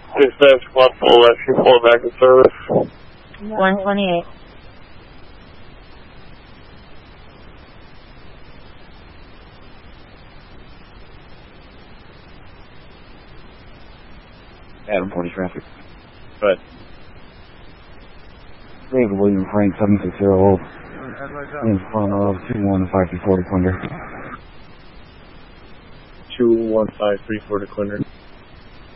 Dispatch, possible left, you pull back in service. 128. Adam 40 traffic. But David William Frank 760 hold. In front of 21534 to Quinder. 21534 to Quinder.